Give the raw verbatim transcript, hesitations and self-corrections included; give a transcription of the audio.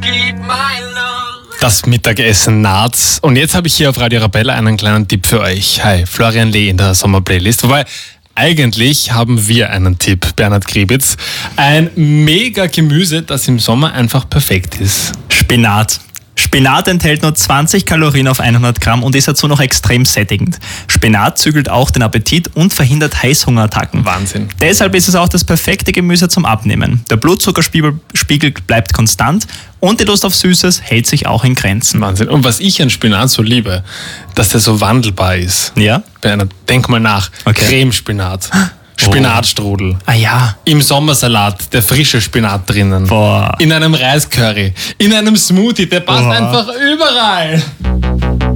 Das Mittagessen naht's. Und jetzt habe ich hier auf Radio Arabella einen kleinen Tipp für euch. Hi, Florian Lee in der Sommerplaylist. Wobei, eigentlich haben wir einen Tipp, Bernhard Kriebitz. Ein mega Gemüse, das im Sommer einfach perfekt ist. Spinat. Spinat enthält nur zwanzig Kalorien auf hundert Gramm und ist dazu noch extrem sättigend. Spinat zügelt auch den Appetit und verhindert Heißhungerattacken. Wahnsinn. Deshalb ist es auch das perfekte Gemüse zum Abnehmen. Der Blutzuckerspiegel Spiegel bleibt konstant und die Lust auf Süßes hält sich auch in Grenzen. Wahnsinn. Und was ich an Spinat so liebe, dass der so wandelbar ist. Ja? Bernhard, denk mal nach. Okay. Cremespinat. Spinatstrudel. Ah ja. Im Sommersalat, der frische Spinat drinnen. Boah. In einem Reiscurry. In einem Smoothie, der passt Boah. einfach überall.